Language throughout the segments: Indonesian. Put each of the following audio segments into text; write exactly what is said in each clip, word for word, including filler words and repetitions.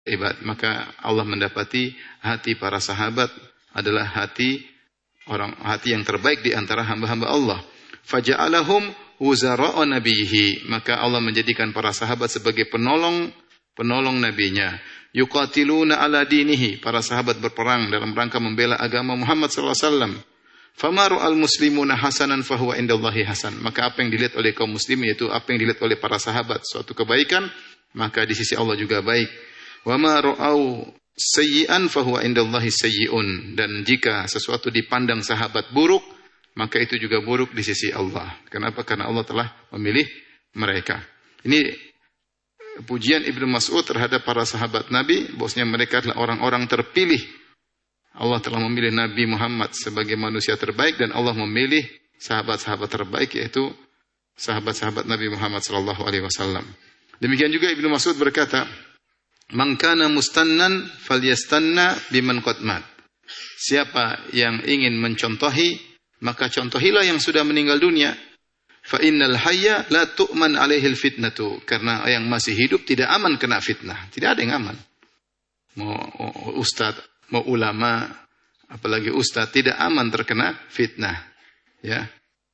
ibad. Maka Allah mendapati hati para sahabat adalah hati orang hati yang terbaik di antara hamba-hamba Allah. Faja'alahum wuzara'a nabihi, maka Allah menjadikan para sahabat sebagai penolong penolong nabinya. Yuqatiluna ala dinihi, para sahabat berperang dalam rangka membela agama Muhammad sallallahu alaihi wasallam. Famaru al-muslimuna hasanan fahuwa indallahi hasan, maka apa yang dilihat oleh kaum muslimin yaitu apa yang dilihat oleh para sahabat suatu kebaikan, maka di sisi Allah juga baik. Wa ma ra'au sayyi'an fahuwa indallahi sayyi'un, dan jika sesuatu dipandang sahabat buruk, maka itu juga buruk di sisi Allah. Kenapa? Karena Allah telah memilih mereka. Ini pujian Ibnu Mas'ud terhadap para sahabat Nabi, bahwasanya mereka adalah orang-orang terpilih. Allah telah memilih Nabi Muhammad sebagai manusia terbaik, dan Allah memilih sahabat-sahabat terbaik, yaitu sahabat-sahabat Nabi Muhammad sallallahu alaihi wasallam. Demikian juga Ibnu Mas'ud berkata, "Man kana mustannan falyastanna biman qad mat." Siapa yang ingin mencontohi, maka contohilah yang sudah meninggal dunia. Fa innal hayya la tu'man alaihil fitnatu, karena yang masih hidup tidak aman kena fitnah. Tidak ada yang aman. Mau ustaz, mau ulama, apalagi ustaz, tidak aman terkena fitnah. Ya.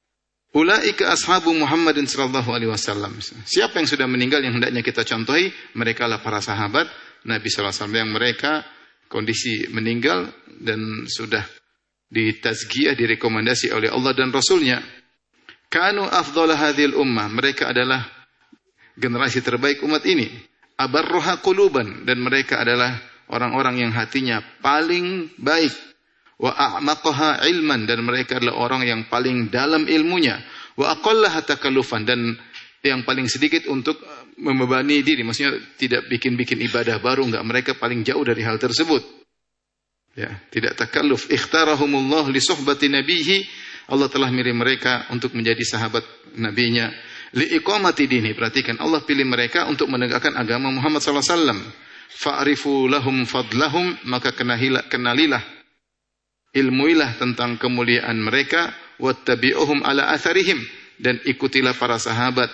Ulaika ashabu Muhammadin sallallahu alaihi wasallam. Siapa yang sudah meninggal yang hendaknya kita contohi? Mereka lah para sahabat Nabi sallallahu alaihi wasallam, yang mereka kondisi meninggal dan sudah ditazkiyah, direkomendasi oleh Allah dan Rasulnya. Kanu afdhala hadhil ummah, mereka adalah generasi terbaik umat ini. Abarruha quluban, dan mereka adalah orang-orang yang hatinya paling baik. Wa a'maqaha ilman, dan mereka adalah orang yang paling dalam ilmunya. Wa aqallaha takallufan, dan yang paling sedikit untuk membebani diri, maksudnya tidak bikin-bikin ibadah baru, enggak, mereka paling jauh dari hal tersebut. Ya, tidak takalluf. Ikhtarahumullah li suhbati nabihi, Allah telah milih mereka untuk menjadi sahabat nabinya. Li iqamati dini, perhatikan, Allah pilih mereka untuk menegakkan agama Muhammad sallallahu alaihi wasallam. Fa'rifu lahum fadlahum, maka kenalilah, kenalilah ilmuilah tentang kemuliaan mereka. Wattabi'uhum ala atharihim, dan ikutilah para sahabat,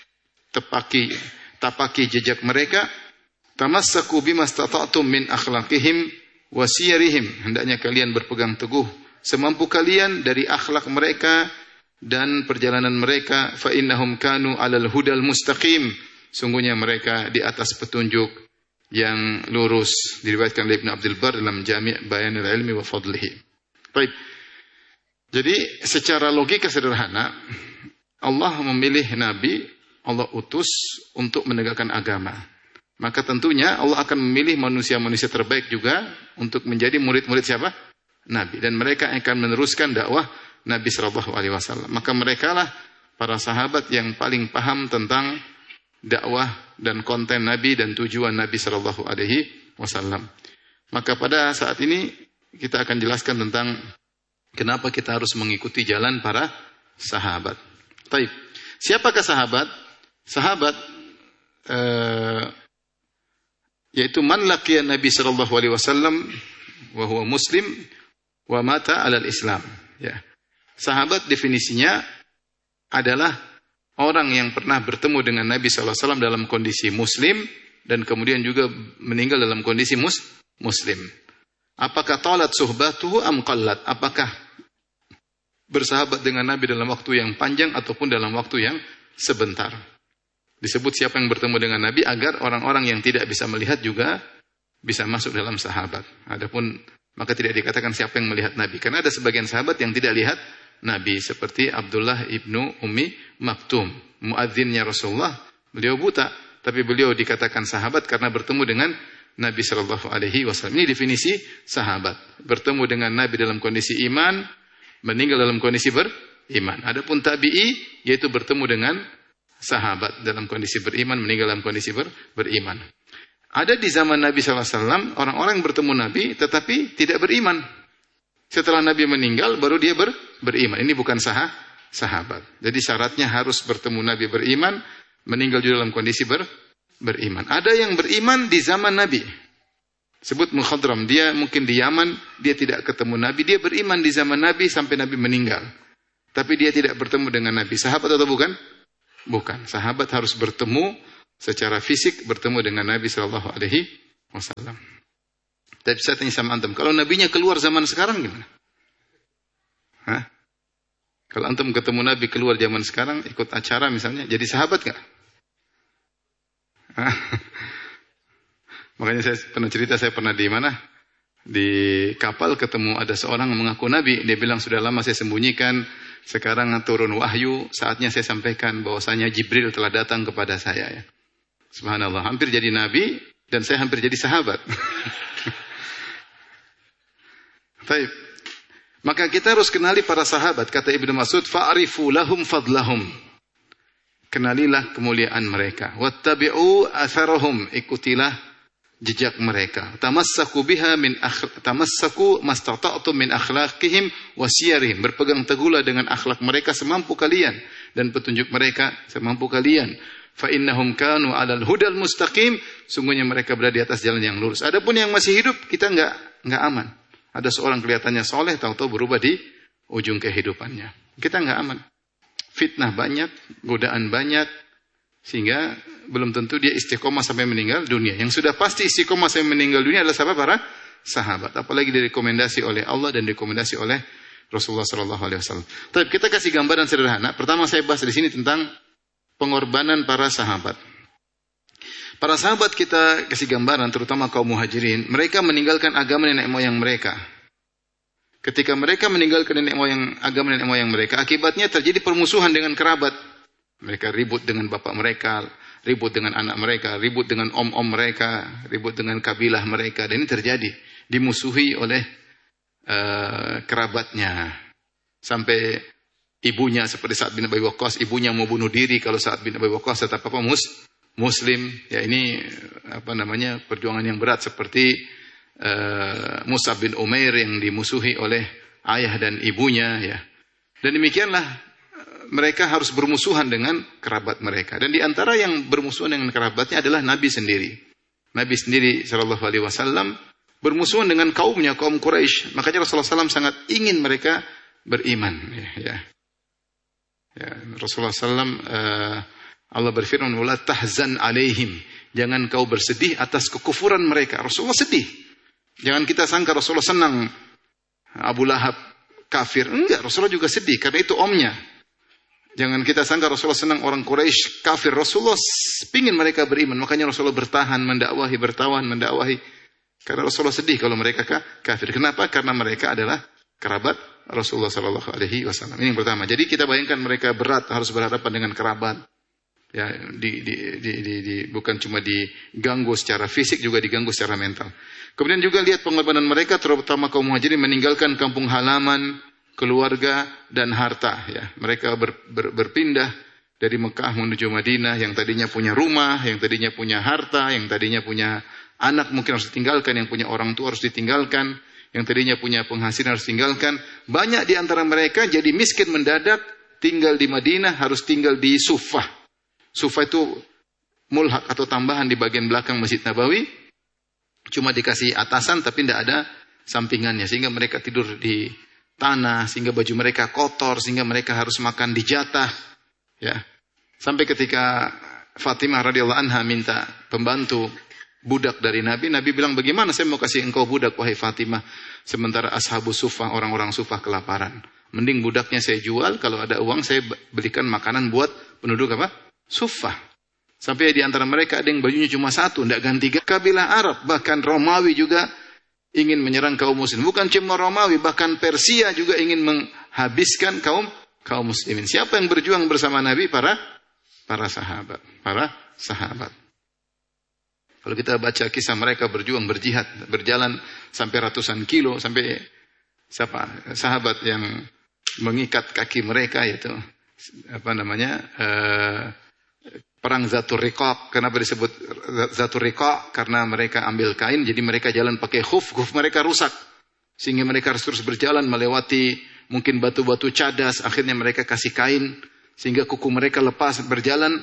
tepaki tapaki jejak mereka. Tamassaku bimastata'tum min akhlaqihim wa siyarihim, hendaknya kalian berpegang teguh semampu kalian dari akhlak mereka dan perjalanan mereka. Fa innahum kanu 'alal hudal mustaqim, sungguhnya mereka di atas petunjuk yang lurus. Diriwayatkan oleh Ibnu Abdul Bar dalam Jami' Bayanil Ilmi wa Fadlihi. Baik. Jadi secara logika sederhana, Allah memilih nabi, Allah utus untuk menegakkan agama. Maka tentunya Allah akan memilih manusia-manusia terbaik juga untuk menjadi murid-murid siapa? Nabi, dan mereka akan meneruskan dakwah Nabi sallallahu alaihi wasallam. Maka merekalah para sahabat yang paling paham tentang dakwah dan konten Nabi dan tujuan Nabi sallallahu alaihi wasallam. Maka pada saat ini kita akan jelaskan tentang kenapa kita harus mengikuti jalan para sahabat. Baik. Siapakah sahabat? Sahabat eh, yaitu man laqiya Nabi sallallahu alaihi wasallam wa huwa muslim wa mata alal Islam. Ya. Sahabat definisinya adalah orang yang pernah bertemu dengan Nabi sallallahu alaihi wasallam dalam kondisi muslim dan kemudian juga meninggal dalam kondisi mus muslim. Apakah talat suhbatuhu am qallat? Apakah bersahabat dengan Nabi dalam waktu yang panjang ataupun dalam waktu yang sebentar? Disebut siapa yang bertemu dengan Nabi agar orang-orang yang tidak bisa melihat juga bisa masuk dalam sahabat. Adapun maka tidak dikatakan siapa yang melihat Nabi, karena ada sebagian sahabat yang tidak lihat Nabi, seperti Abdullah ibnu Ummi Maktum, muadzinnya Rasulullah. Beliau buta, tapi beliau dikatakan sahabat karena bertemu dengan Nabi sallallahu alaihi wasallam. Ini definisi sahabat, bertemu dengan Nabi dalam kondisi iman, meninggal dalam kondisi beriman. Adapun tabi'i yaitu bertemu dengan sahabat dalam kondisi beriman, meninggal dalam kondisi ber, beriman. Ada di zaman Nabi sallallahu alaihi wasallam orang-orang bertemu Nabi tetapi tidak beriman. Setelah Nabi meninggal baru dia ber, beriman. Ini bukan sah, sahabat. Jadi syaratnya harus bertemu Nabi beriman, meninggal juga dalam kondisi ber, beriman. Ada yang beriman di zaman Nabi. Sebut Mukhadram, dia mungkin di Yaman, dia tidak ketemu Nabi, dia beriman di zaman Nabi sampai Nabi meninggal. Tapi dia tidak bertemu dengan Nabi. Sahabat atau bukan? Bukan. Sahabat harus bertemu secara fisik, bertemu dengan Nabi sallallahu alaihi wasallam. Tapi saya tanya sama antum, kalau nabinya keluar zaman sekarang gimana? Hah? Kalau antum ketemu nabi keluar zaman sekarang, ikut acara misalnya, jadi sahabat gak? Hah? Makanya saya pernah cerita, saya pernah di mana? Di kapal ketemu ada seorang mengaku nabi. Dia bilang, sudah lama saya sembunyikan, sekarang turun wahyu, saatnya saya sampaikan bahwasanya Jibril telah datang kepada saya. Ya. Subhanallah, hampir jadi nabi dan saya hampir jadi sahabat. Baik. Maka kita harus kenali para sahabat. Kata Ibnu Mas'ud, fa'rifu lahum fadlahum. Kenalilah kemuliaan mereka. Wattabi'u atharahum. Ikutilah jejak mereka. Tamassaku biha min akhl- tamassaku mastata'tum min akhlaqihim wa siyarihim. Berpegang teguhlah dengan akhlak mereka semampu kalian dan petunjuk mereka semampu kalian. Fa innahum kanu 'alal hudal mustaqim. Sungguhnya mereka berada di atas jalan yang lurus. Adapun yang masih hidup, kita enggak enggak aman. Ada seorang kelihatannya soleh, tahu-tahu berubah di ujung kehidupannya. Kita enggak aman. Fitnah banyak, godaan banyak, sehingga belum tentu dia istiqomah sampai meninggal dunia. Yang sudah pasti istiqomah sampai meninggal dunia adalah siapa? Para sahabat. Apalagi direkomendasi oleh Allah dan direkomendasi oleh Rasulullah Sallallahu Alaihi Wasallam. Tapi kita kasih gambaran sederhana. Pertama saya bahas di sini tentang pengorbanan para sahabat. Para sahabat kita kasih gambaran, terutama kaum muhajirin, mereka meninggalkan agama nenek moyang mereka. Ketika mereka meninggalkan nenek moyang, agama nenek moyang mereka, akibatnya terjadi permusuhan dengan kerabat. Mereka ribut dengan bapak mereka, ribut dengan anak mereka, ribut dengan om-om mereka, ribut dengan kabilah mereka. Dan ini terjadi, dimusuhi oleh uh, kerabatnya. Sampai ibunya seperti Sa'ad bin Abi Waqqas, ibunya mau bunuh diri kalau Sa'ad bin Abi Waqqas tetap apa mus, muslim. Ya ini apa namanya perjuangan yang berat seperti uh, Mus'ab bin Umair yang dimusuhi oleh ayah dan ibunya. Ya. Dan demikianlah mereka harus bermusuhan dengan kerabat mereka. Dan di antara yang bermusuhan dengan kerabatnya adalah Nabi sendiri. Nabi sendiri Shallallahu Alaihi Wasallam bermusuhan dengan kaumnya, kaum Quraisy. Makanya Rasulullah Sallallahu Alaihi Wasallam sangat ingin mereka beriman. Ya, ya. Ya, Rasulullah Sallallahu Alaihi Wasallam uh, Allah berfirman, "Wala tahzan alaihim." Jangan kau bersedih atas kekufuran mereka. Rasulullah sedih. Jangan kita sangka Rasulullah senang Abu Lahab kafir. Enggak, Rasulullah juga sedih karena itu omnya. Jangan kita sangka Rasulullah senang orang Quraisy kafir. Rasulullah pingin mereka beriman. Makanya Rasulullah bertahan, mendakwahi, bertawan, mendakwahi. Karena Rasulullah sedih kalau mereka kafir. Kenapa? Karena mereka adalah kerabat Rasulullah Sallallahu Alaihi Wasallam. Ini yang pertama. Jadi kita bayangkan mereka berat harus berhadapan dengan kerabat. Ya, di, di, di, di, di, bukan cuma diganggu secara fisik, juga diganggu secara mental. Kemudian juga lihat pengorbanan mereka, terutama kaum muhajirin meninggalkan kampung halaman, keluarga dan harta. Ya, mereka ber, ber, berpindah dari Mekah menuju Madinah, yang tadinya punya rumah, yang tadinya punya harta, yang tadinya punya anak mungkin harus ditinggalkan, yang punya orang tua harus ditinggalkan, yang tadinya punya penghasilan harus ditinggalkan. Banyak di antara mereka jadi miskin mendadak, tinggal di Madinah, harus tinggal di Sufah. Sufah itu mulhak atau tambahan di bagian belakang Masjid Nabawi, cuma dikasih atasan tapi tidak ada sampingannya, sehingga mereka tidur di tanah, sehingga baju mereka kotor, sehingga mereka harus makan di jatah. Ya, sampai ketika Fatimah radhiyallahu anha minta pembantu budak dari Nabi, Nabi bilang, bagaimana saya mau kasih engkau budak wahai Fatimah, sementara ashabu Sufah, orang-orang Sufah kelaparan. Mending budaknya saya jual, kalau ada uang saya belikan makanan buat penduduk apa? Sufah. Sampai di antara mereka ada yang bajunya cuma satu, tidak ganti. Kabilah Arab, bahkan Romawi juga ingin menyerang kaum muslim. Bukan cuma Romawi, bahkan Persia juga ingin menghabiskan kaum kaum muslimin. Siapa yang berjuang bersama Nabi? Para para sahabat, para sahabat. Kalau kita baca kisah mereka berjuang, berjihad, berjalan sampai ratusan kilo, sampai siapa sahabat yang mengikat kaki mereka, yaitu apa namanya uh, perang Zatul Riqaq. Kenapa disebut Zatul Riqaq? Karena mereka ambil kain, jadi mereka jalan pakai khuf, khuf mereka rusak, sehingga mereka harus terus berjalan melewati mungkin batu-batu cadas. Akhirnya mereka kasih kain, sehingga kuku mereka lepas, berjalan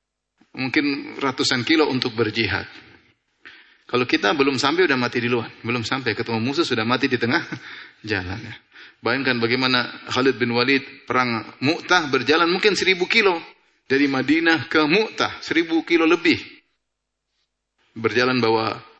mungkin ratusan kilo untuk berjihad. Kalau kita belum sampai udah mati di luar, belum sampai ketemu musuh sudah mati di tengah jalan. Bayangkan bagaimana Khalid bin Walid perang Mu'tah, berjalan mungkin seribu kilo. Dari Madinah ke Mu'tah, seribu kilo lebih. Berjalan bawa